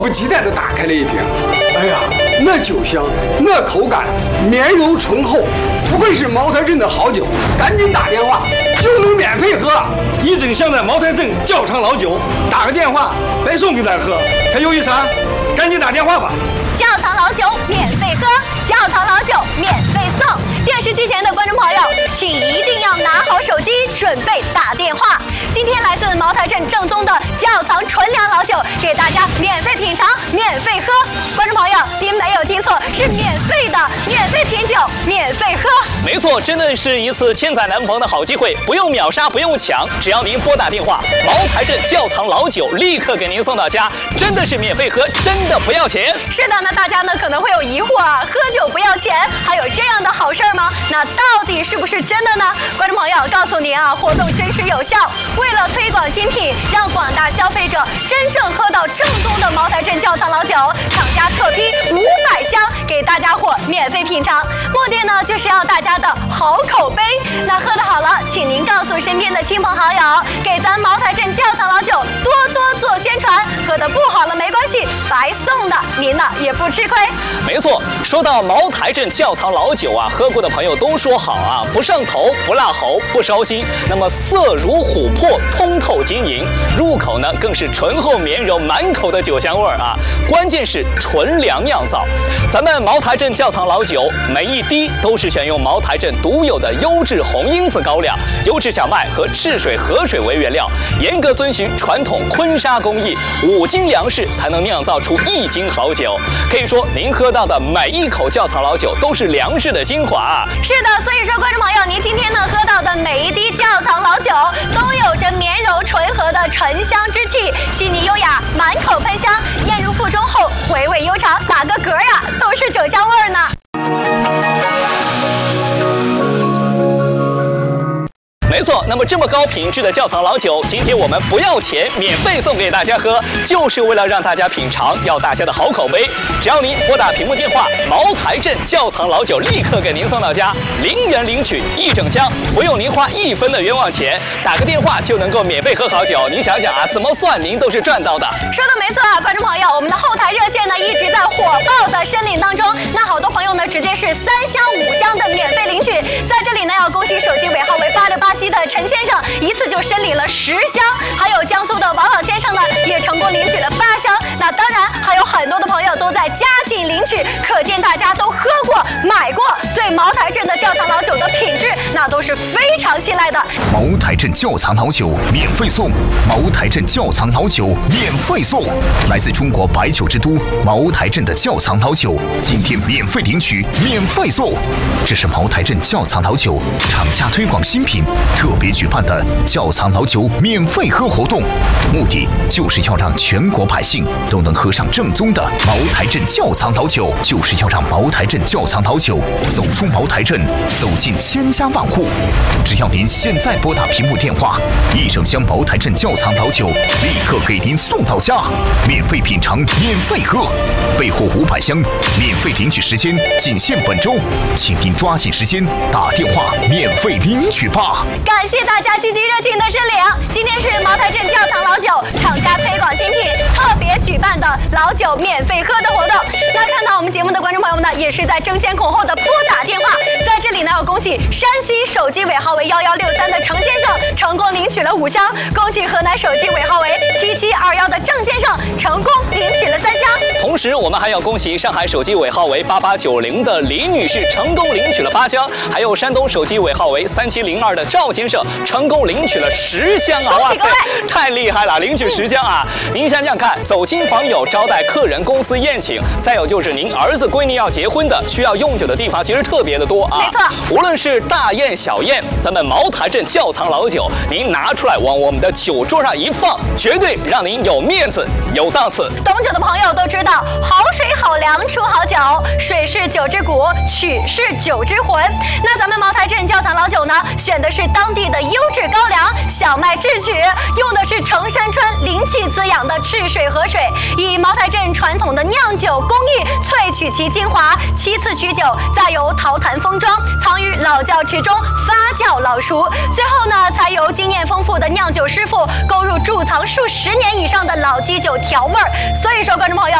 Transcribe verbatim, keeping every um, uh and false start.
不期待地打开了一瓶，哎呀，那酒香，那口感，绵柔醇厚，不愧是茅台镇的好酒，赶紧打电话就能免费喝。 一整箱的茅台镇窖藏老酒，打个电话白送给咱喝，还犹豫啥？赶紧打电话吧！ 窖藏老酒免费喝，窖藏老酒免费送。电视机前的观众朋友，请一定要拿好手机，准备打电话。今天来自茅台镇正宗的窖藏纯粮老酒，给大家免费品尝，免费喝。观众朋友，您没有听错，是免费的，免费品酒，免费喝。 没错，真的是一次千载难逢的好机会，不用秒杀，不用抢，只要您拨打电话，茅台镇窖藏老酒立刻给您送到家，真的是免费喝，真的不要钱。 是的，那大家呢可能会有疑惑啊，喝酒不要钱，还有这样的好事吗？那到底是不是真的呢？观众朋友，告诉您啊，活动真实有效。为了推广新品，让广大消费者真正喝到正宗的茅台镇窖藏老酒，厂家特批五百箱给大家伙免费品尝，目的呢就是要大家的好口碑。那喝得好了，请您告诉身边的亲朋好友，给咱茅台镇窖藏老酒多多做宣传。喝得不好了没关系，白送的，您呢也不吃亏。 没错，说到茅台镇窖藏老酒啊，喝过的朋友都说好啊，不上头，不辣喉，不烧心，那么色如琥珀，通透晶莹，入口呢更是醇厚绵柔，满口的酒香味儿啊。关键是纯粮酿造，咱们茅台镇窖藏老酒每一滴都是选用茅台镇独有的优质红罂子高粱、优质小麦和赤水河水为原料，严格遵循传统坤沙工艺，五斤粮食才能酿造出一斤好酒。可以说，您喝到的每一口窖藏老酒都是粮食的精华啊。 是的，所以说观众朋友，您今天呢喝到的每一滴窖藏老酒，都有着绵柔醇和的醇香之气，细腻优雅，满口喷香，咽入腹中后回味悠长，打个嗝呀，都是酒香味儿呢。 没错，那么这么高品质的窖藏老酒，今天我们不要钱，免费送给大家喝，就是为了让大家品尝，要大家的好口碑。只要您拨打屏幕电话，茅台镇窖藏老酒立刻给您送到家，零元领取一整箱，不用您花一分的冤枉钱，打个电话就能够免费喝好酒。您想想啊，怎么算您都是赚到的。 说的没错啊，观众朋友，我们的后台热线呢一直在火爆的申领当中，那好多朋友呢直接是三箱五箱的免费领取。在这里呢要恭喜手机尾号为八六八七的陈先生，一次就申领了十箱，还有江苏的王老先生呢也成功领取了八箱。那当然还有很多的朋友都在加紧领取，可见大家都喝过买过，对茅台镇的窖藏老酒的品质那都是非常信赖的。 茅台镇窖藏老酒免费送，茅台镇窖藏老酒免费送，来自中国白酒之都茅台镇的窖藏老酒，今天免费领取，免费送。这是茅台镇窖藏老酒厂家推广新品特别举办的窖藏老酒免费喝活动，目的就是要让全国百姓都能喝上正宗的茅台镇窖藏老酒，就是要让茅台镇窖藏老酒走出茅台镇，走进千家万户。只要您现在拨打屏幕电话，一整箱茅台镇窖藏老酒立刻给您送到家，免费品尝，免费喝，备货五百箱，免费领取时间仅限本周，请您抓紧时间打电话免费领取吧。 感谢大家积极热情的申领。今天是茅台镇窖藏老酒厂家推广新品特别举办的老酒免费喝的活动。那看到我们节目的观众朋友们呢，也是在争先恐后的拨打电话。在这里呢，要恭喜山西手机尾号为幺幺六三的程先生成功领取了五箱，恭喜河南手机尾号为七七二幺的郑先生成功领取了三箱。 同时，我们还要恭喜上海手机尾号为八八九零的李女士成功领取了八箱，还有山东手机尾号为三七零二的赵先生成功领取了十箱啊！哇塞，太厉害了，领取十箱啊！您想想看，走亲访友、招待客人、公司宴请，再有就是您儿子闺女要结婚的，需要用酒的地方其实特别的多啊。 没错， 无论是大宴小宴，咱们茅台镇窖藏老酒，您拿出来往我们的酒桌上一放，绝对让您有面子、有档次。 懂酒的朋友都知道，好水好粮出好酒，水是酒之骨，曲是酒之魂。那咱们茅台镇窖藏老酒呢，选的是当地的优质高粱、小麦制曲，用的是城山川灵气滋养的赤水河水，以茅台镇传统的酿酒工艺萃取其精华，其次取酒，再由陶坛封装，藏于老窖池中发酵老熟，最后呢，才由经验丰富的酿酒师傅勾入贮藏数十年以上的老基酒调味儿。所以说，观众朋友。